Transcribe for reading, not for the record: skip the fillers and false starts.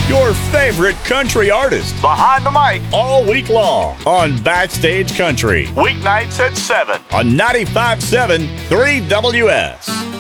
your favorite country artists Behind the mic, all week long on Backstage Country weeknights at 7. on 95.7 3WS.